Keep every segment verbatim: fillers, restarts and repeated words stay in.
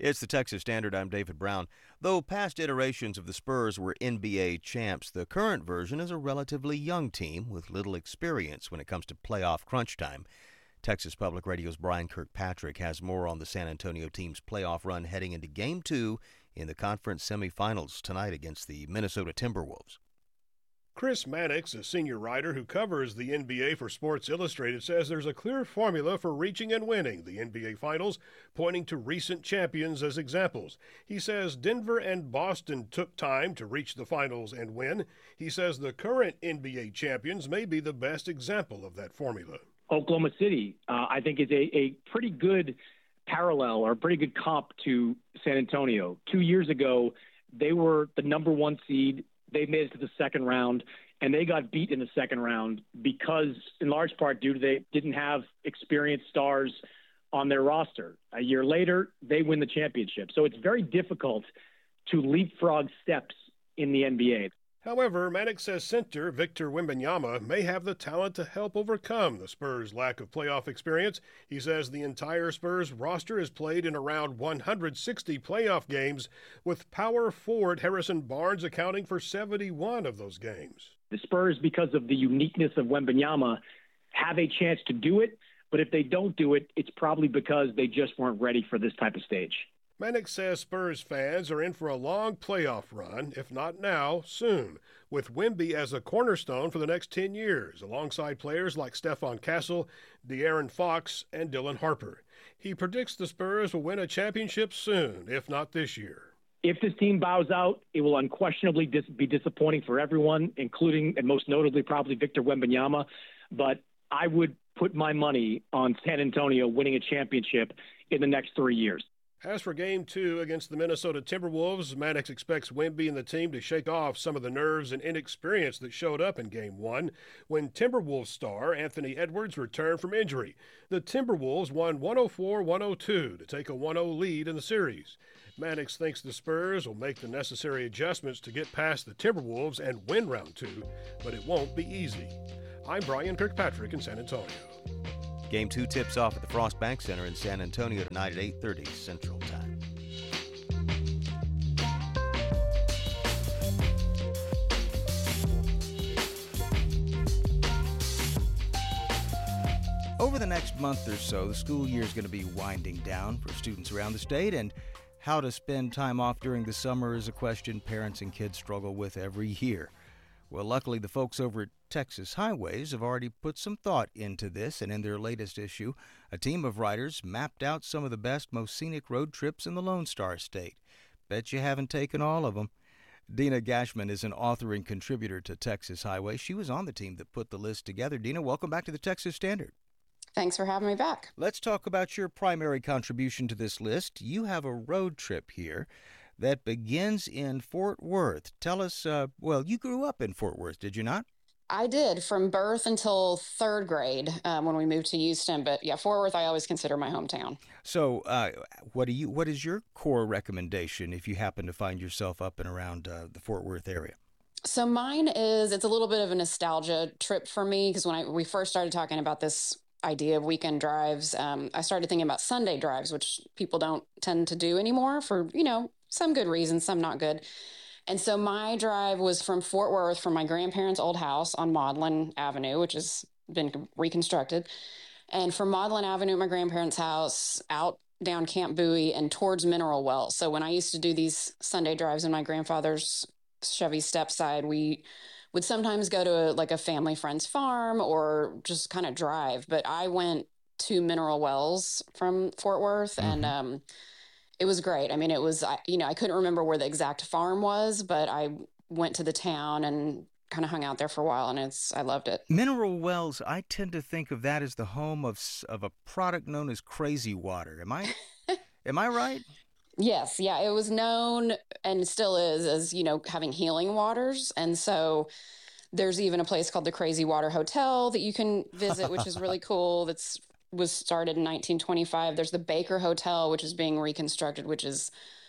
It's the Texas Standard. I'm David Brown. Though past iterations of the Spurs were N B A champs, the current version is a relatively young team with little experience when it comes to playoff crunch time. Texas Public Radio's Brian Kirkpatrick has more on the San Antonio team's playoff run heading into Game two in the conference semifinals tonight against the Minnesota Timberwolves. Chris Mannix, a senior writer who covers the N B A for Sports Illustrated, says there's a clear formula for reaching and winning the N B A Finals, pointing to recent champions as examples. He says Denver and Boston took time to reach the finals and win. He says the current N B A champions may be the best example of that formula. Oklahoma City, uh, I think, is a, a pretty good parallel or a pretty good comp to San Antonio. Two years ago, they were the number one seed. They made it to the second round, and they got beat in the second round because, in large part, due to they didn't have experienced stars on their roster. A year later, they win the championship. So it's very difficult to leapfrog steps in the N B A. However, Mannix says center Victor Wembanyama may have the talent to help overcome the Spurs' lack of playoff experience. He says the entire Spurs roster has played in around one hundred sixty playoff games, with power forward Harrison Barnes accounting for seventy-one of those games. The Spurs, because of the uniqueness of Wembanyama, have a chance to do it, but if they don't do it, it's probably because they just weren't ready for this type of stage. Mannix says Spurs fans are in for a long playoff run, if not now, soon, with Wemby as a cornerstone for the next ten years, alongside players like Stephon Castle, De'Aaron Fox, and Dylan Harper. He predicts the Spurs will win a championship soon, if not this year. If this team bows out, it will unquestionably dis- be disappointing for everyone, including and most notably probably Victor Wembanyama. But I would put my money on San Antonio winning a championship in the next three years. As for Game two against the Minnesota Timberwolves, Mannix expects Wemby and the team to shake off some of the nerves and inexperience that showed up in Game one when Timberwolves star Anthony Edwards returned from injury. The Timberwolves won one oh four one oh two to take a one oh lead in the series. Mannix thinks the Spurs will make the necessary adjustments to get past the Timberwolves and win round two, but it won't be easy. I'm Brian Kirkpatrick in San Antonio. Game two tips off at the Frost Bank Center in San Antonio tonight at eight thirty Central Time. Over the next month or so, the school year is going to be winding down for students around the state, and how to spend time off during the summer is a question parents and kids struggle with every year. Well, luckily, the folks over at Texas Highways have already put some thought into this, and in their latest issue, a team of writers mapped out some of the best, most scenic road trips in the Lone Star State. Bet you haven't taken all of them. Dina Gashman is an author and contributor to Texas Highways. She was on the team that put the list together. Dina, welcome back to the Texas Standard. Thanks for having me back. Let's talk about your primary contribution to this list. You have a road trip here that begins in Fort Worth. Tell us, uh, well, you grew up in Fort Worth, did you not? I did, from birth until third grade um, when we moved to Houston. But yeah, Fort Worth I always consider my hometown. So uh, what do you? What is your core recommendation if you happen to find yourself up and around uh, the Fort Worth area? So mine is, it's a little bit of a nostalgia trip for me, because when I, we first started talking about this idea of weekend drives, um, I started thinking about Sunday drives, which people don't tend to do anymore for, you know, some good reasons, some not good. And so my drive was from Fort Worth, from my grandparents' old house on Maudlin Avenue, which has been reconstructed. And from Maudlin Avenue, my grandparents' house, out down Camp Bowie and towards Mineral Wells. So when I used to do these Sunday drives in my grandfather's Chevy Stepside, we would sometimes go to a, like a family friend's farm or just kind of drive. But I went to Mineral Wells from Fort Worth, mm-hmm. and um, it was great. I mean, it was, you know, I couldn't remember where the exact farm was, but I went to the town and kind of hung out there for a while, and it's, I loved it. Mineral Wells, I tend to think of that as the home of of a product known as Crazy Water. Am I, am I right? Yes. Yeah. It was known and still is as, you know, having healing waters. And so there's even a place called the Crazy Water Hotel that you can visit, which is really cool. That's was started in nineteen twenty-five. There's the Baker Hotel, which is being reconstructed, which is,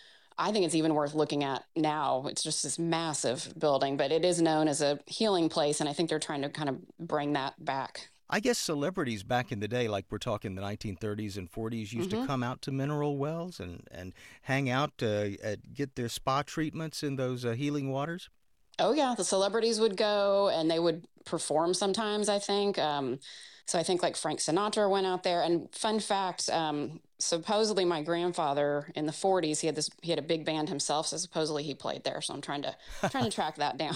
I think it's even worth looking at now. It's just this massive building, but it is known as a healing place. And I think they're trying to kind of bring that back. I guess celebrities back in the day, like we're talking the nineteen thirties and forties, used mm-hmm. to come out to mineral wells and, and hang out, uh, at, get their spa treatments in those uh, healing waters. Oh, yeah. The celebrities would go and they would perform sometimes, I think. Um, so I think like Frank Sinatra went out there. And fun fact, um, supposedly my grandfather in the forties, he had this, he had a big band himself. So supposedly he played there. So I'm trying to, trying to track that down.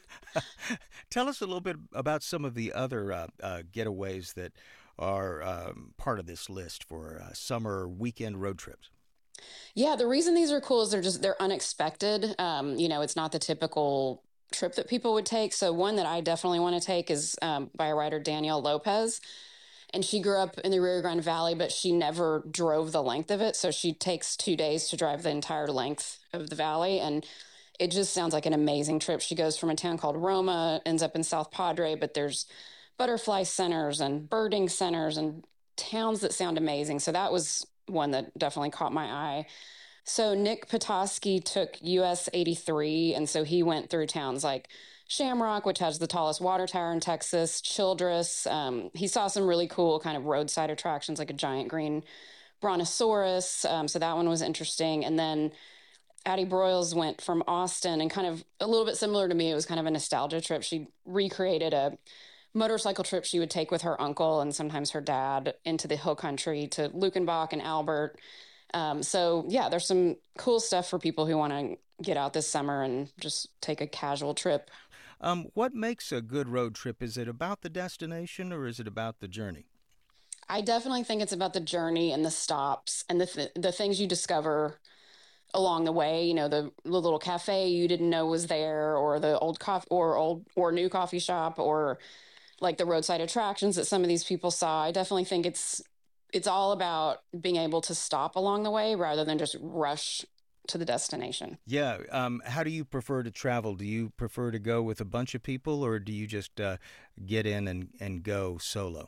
Tell us a little bit about some of the other uh, uh, getaways that are um, part of this list for uh, summer weekend road trips. Yeah, the reason these are cool is they're just, they're unexpected. Um, you know, it's not the typical trip that people would take. So one that I definitely want to take is um, by a writer, Danielle Lopez. And she grew up in the Rio Grande Valley, but she never drove the length of it. So she takes two days to drive the entire length of the valley. And it just sounds like an amazing trip. She goes from a town called Roma, ends up in South Padre, but there's butterfly centers and birding centers and towns that sound amazing. So that was one that definitely caught my eye. So Nick Petoskey took U S eighty-three, and so he went through towns like Shamrock, which has the tallest water tower in Texas, Childress. Um, he saw some really cool kind of roadside attractions like a giant green brontosaurus. Um, so that one was interesting. And then Addie Broyles went from Austin, and kind of a little bit similar to me, it was kind of a nostalgia trip. She recreated a motorcycle trip she would take with her uncle and sometimes her dad into the hill country to Luckenbach and Albert. Um, so, yeah, there's some cool stuff for people who want to get out this summer and just take a casual trip. Um, what makes a good road trip? Is it about the destination or is it about the journey? I definitely think it's about the journey and the stops and the th- the things you discover along the way. You know, the, the little cafe you didn't know was there, or the old coffee or old or new coffee shop, or like the roadside attractions that some of these people saw. I definitely think it's it's all about being able to stop along the way rather than just rush to the destination. Yeah. Um, how do you prefer to travel? Do you prefer to go with a bunch of people, or do you just uh, get in and, and go solo?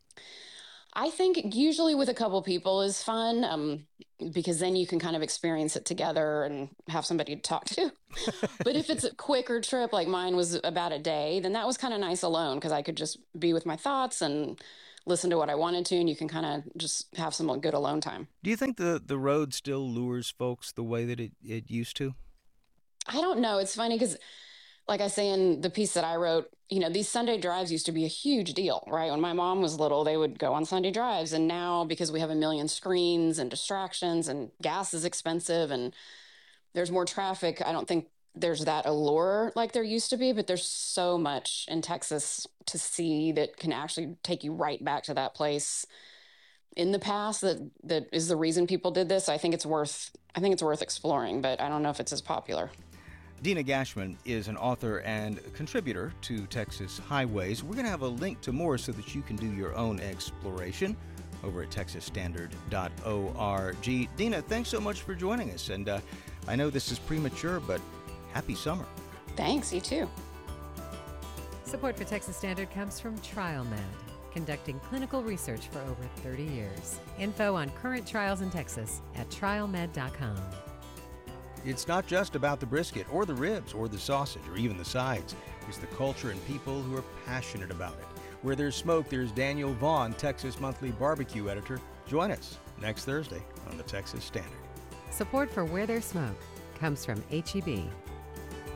I think usually with a couple people is fun, um, because then you can kind of experience it together and have somebody to talk to. But if it's a quicker trip, like mine was about a day, then that was kind of nice alone, because I could just be with my thoughts and listen to what I wanted to, and you can kind of just have some good alone time. Do you think the, the road still lures folks the way that it, it used to? I don't know. It's funny because, like I say in the piece that I wrote, you know, these Sunday drives used to be a huge deal, right? When my mom was little, they would go on Sunday drives. And now, because we have a million screens and distractions and gas is expensive and there's more traffic, I don't think there's that allure like there used to be. But there's so much in Texas to see that can actually take you right back to that place in the past that that is the reason people did this. I think it's worth I think it's worth exploring, but I don't know if it's as popular. Dina Gashman is an author and contributor to Texas Highways. We're going to have a link to more so that you can do your own exploration over at texas standard dot org. Dina, thanks so much for joining us. And uh, I know this is premature, but happy summer. Thanks, you too. Support for Texas Standard comes from TrialMed, conducting clinical research for over thirty years. Info on current trials in Texas at trial med dot com. It's not just about the brisket or the ribs or the sausage or even the sides. It's the culture and people who are passionate about it. Where there's smoke, there's Daniel Vaughn, Texas Monthly Barbecue Editor. Join us next Thursday on the Texas Standard. Support for Where There's Smoke comes from H E B,